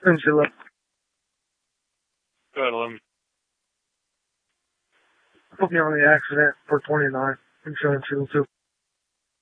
Angela. Go ahead, 11. Put me on the accident for 29. Insurance shield too.